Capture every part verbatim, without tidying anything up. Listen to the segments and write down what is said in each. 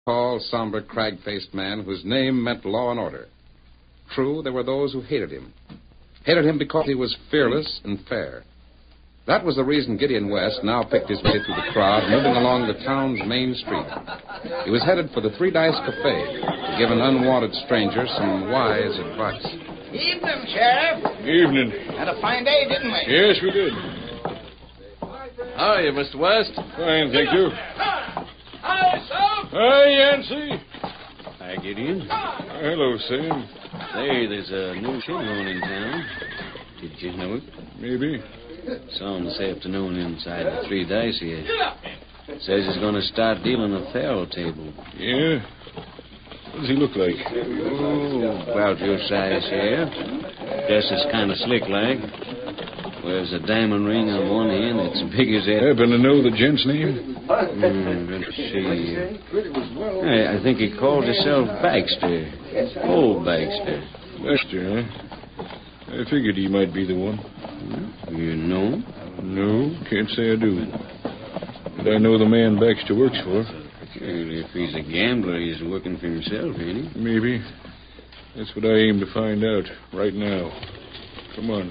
tall, somber, crag-faced man whose name meant law and order. True, there were those who hated him. Hated him because he was fearless and fair. That was the reason Gideon West now picked his way through the crowd, moving along the town's main street. He was headed for the Three Dice Cafe to give an unwanted stranger some wise advice. Evening, Sheriff. Evening. Had a fine day, didn't we? Yes, we did. How are you, Mister West? Fine, thank you. Hi, Sam. Hi, Yancey. Hi, Gideon. Hello, Sam. Say, there's a new showroom in town. Did you know it? Maybe. Saw him this afternoon inside the Three Dice here. Says he's going to start dealing a faro table. Yeah? What does he look like? Oh, about your size here. Dresses kind of slick-like. Wears a diamond ring on one hand that's as big as that. Happen to know the gent's name? Hmm, let's see. I, I think he called himself Baxter. Old Baxter. Baxter, huh? I figured he might be the one. You know? No, can't say I do. But I know the man Baxter works for. Well, if he's a gambler, he's working for himself, ain't he? Maybe. That's what I aim to find out right now. Come on.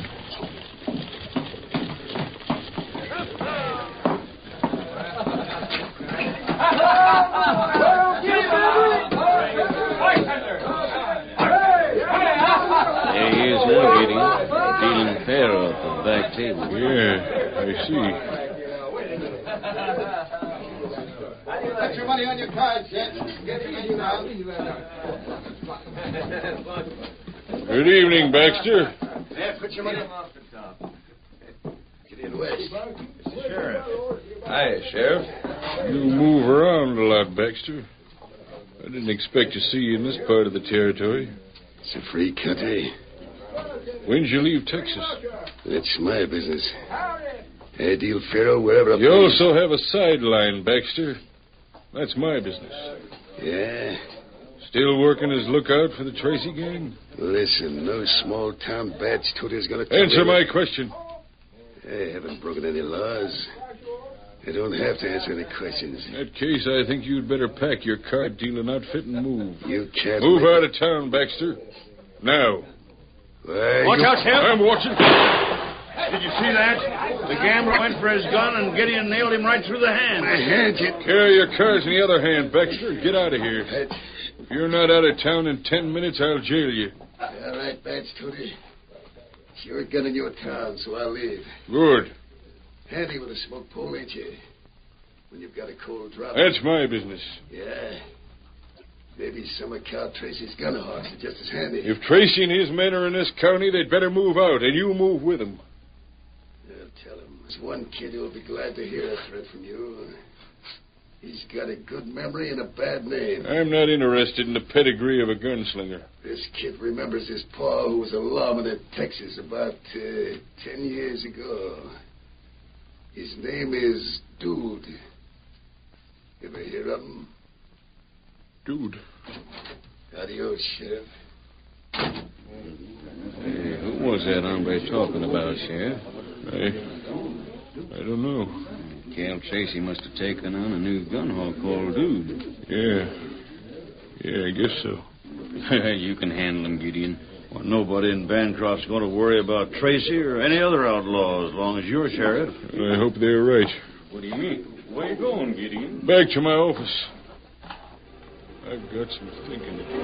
There he is now, Gideon. Dealing faro at the back table. Yeah, I see. Put your money on your card, gents. Get your money now. Good evening, Baxter. Yeah, put your money on the top. Gideon West. Sheriff. Hi, Sheriff. You move around a lot, Baxter. I didn't expect to see you in this part of the territory. It's a free country. When'd you leave Texas? That's my business. I deal faro wherever I You please. also have a sideline, Baxter. That's my business. Yeah? Still working as lookout for the Tracy gang? Listen, no small-town badge tooter's gonna... Answer my question. I haven't broken any laws. I don't have to answer any questions. In that case, I think you'd better pack your card-dealing outfit and move. You can't... Move make... out of town, Baxter. Now. Why, Watch you... out, Sheriff. I'm watching. Did you see that? The gambler went for his gun, and Gideon nailed him right through the hand. My hand, you... Carry your cards in the other hand, Baxter. Get out of here. Pat. If you're not out of town in ten minutes, I'll jail you. All right, badge tooter. It's your gun in your town, so I'll leave. Good. Handy with a smoke pole, ain't you? When you've got a cold drop. That's my business. Yeah. Maybe some of Cal Tracy's gun horse is just as handy. If Tracy and his men are in this county, they'd better move out, and you move with them. I'll tell him. There's one kid who'll be glad to hear a threat from you. He's got a good memory and a bad name. I'm not interested in the pedigree of a gunslinger. This kid remembers his pa, who was a lawman in Texas about uh, ten years ago. His name is Dude. Ever hear of him? Dude. Adios, Sheriff. Hey, who was that hombre talking about, Sheriff? I... I don't know. Cal Tracy must have taken on a new gun haul called Dude. Yeah. Yeah, I guess so. You can handle him, Gideon. Well, nobody in Bancroft's going to worry about Tracy or any other outlaw as long as you're sheriff. I hope they're right. What do you mean? Where you going, Gideon? Back to my office. I've got some thinking to do.